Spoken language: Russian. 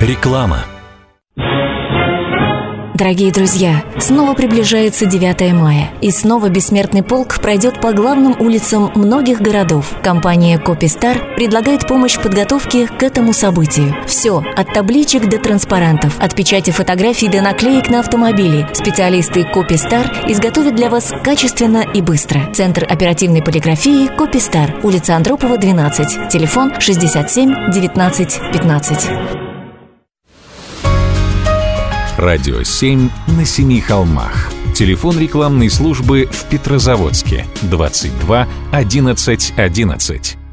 Реклама. Дорогие друзья, снова приближается 9 мая, и снова бессмертный полк пройдет по главным улицам многих городов. Компания «Копистар» предлагает помощь в подготовке к этому событию. Все, от табличек до транспарантов, от печати фотографий до наклеек на автомобили. Специалисты «Копистар» изготовят для вас качественно и быстро. Центр оперативной полиграфии «Копистар», улица Андропова, 12, телефон 67 19 15. Радио 7 на семи холмах. Телефон рекламной службы в Петрозаводске 22 11 11.